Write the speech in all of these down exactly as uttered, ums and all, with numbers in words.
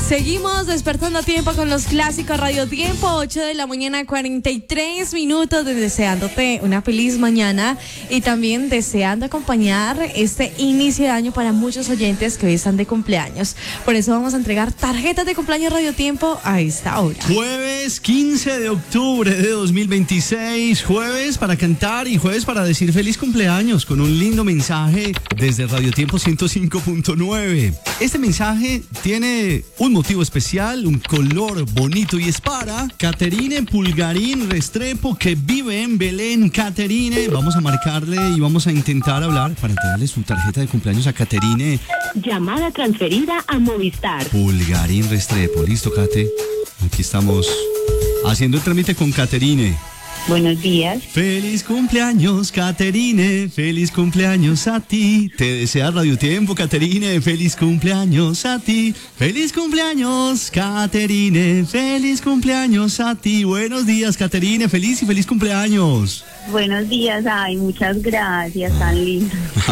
Seguimos despertando a tiempo con los clásicos Radio Tiempo, ocho de la mañana, cuarenta y tres minutos, deseándote una feliz mañana y también deseando acompañar este inicio de año para muchos oyentes que hoy están de cumpleaños. Por eso vamos a entregar tarjetas de cumpleaños Radio Tiempo a esta hora. Jueves quince de octubre de dos mil veintiséis, jueves para cantar y jueves para decir feliz cumpleaños con un lindo mensaje desde Radio Tiempo ciento cinco punto nueve. Este mensaje tiene un motivo especial, un color bonito y es para Caterine Pulgarín Restrepo, que vive en Belén. Caterine, vamos a marcarle y vamos a intentar hablar para entregarle su tarjeta de cumpleaños a Caterine. Llamada transferida a Movistar. Pulgarín Restrepo, listo, Cate. Aquí estamos haciendo el trámite con Caterine. Buenos días. Feliz cumpleaños, Caterine, feliz cumpleaños a ti. Te desea Radio Tiempo, Caterine, feliz cumpleaños a ti. Feliz cumpleaños, Caterine, feliz cumpleaños a ti. Buenos días, Caterine, feliz y feliz cumpleaños. Buenos días, ay, muchas gracias, tan lindo.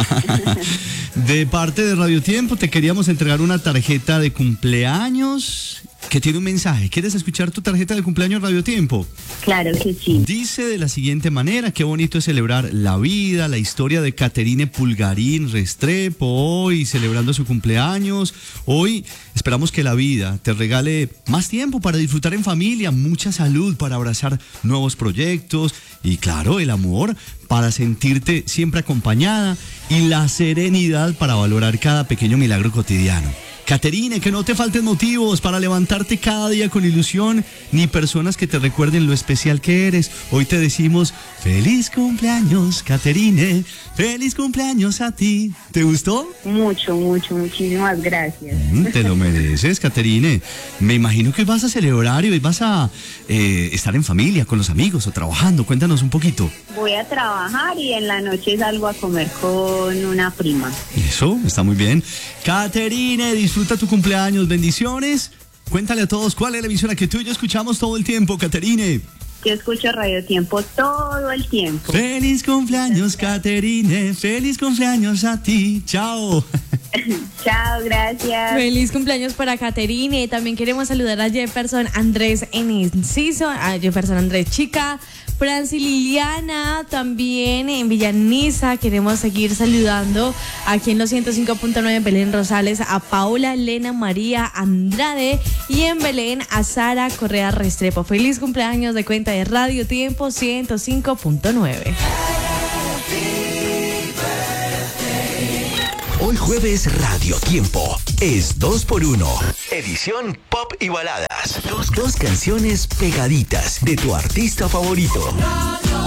De parte de Radio Tiempo te queríamos entregar una tarjeta de cumpleaños que tiene un mensaje. ¿Quieres escuchar tu tarjeta de cumpleaños Radio Tiempo? Claro que sí. Dice de la siguiente manera: qué bonito es celebrar la vida, la historia de Caterine Pulgarín Restrepo, hoy celebrando su cumpleaños. Hoy esperamos que la vida te regale más tiempo para disfrutar en familia, mucha salud para abrazar nuevos proyectos y, claro, el amor para sentirte siempre acompañada y la serenidad para valorar cada pequeño milagro cotidiano. Caterine, que no te falten motivos para levantarte cada día con ilusión, ni personas que te recuerden lo especial que eres. Hoy te decimos feliz cumpleaños, Caterine, feliz cumpleaños a ti. ¿Te gustó? Mucho, mucho, muchísimas gracias. Mm, te lo mereces, Caterine. Me imagino que vas a celebrar y hoy vas a eh, estar en familia, con los amigos o trabajando. Cuéntanos un poquito. Voy a trabajar y en la noche salgo a comer con una prima. Eso, está muy bien. Caterine, disfruta tu cumpleaños, bendiciones. Cuéntale a todos cuál es la emisora que tú y yo escuchamos todo el tiempo, Caterine. Yo escucho Radio Tiempo todo el tiempo. Feliz cumpleaños, Caterine, feliz cumpleaños a ti. Chao. Chao, gracias. Feliz cumpleaños para Caterine. También queremos saludar a Jefferson Andrés en Inciso, a Jefferson Andrés Chica, Franci Liliana, también en Villaniza. Queremos seguir saludando aquí en los ciento cinco punto nueve en Belén Rosales a Paula Elena María Andrade y en Belén a Sara Correa Restrepo. Feliz cumpleaños de cuenta de Radio Tiempo ciento cinco punto nueve. Hoy jueves Radio Tiempo es dos por uno. Edición pop y baladas. Dos, dos canciones pegaditas de tu artista favorito.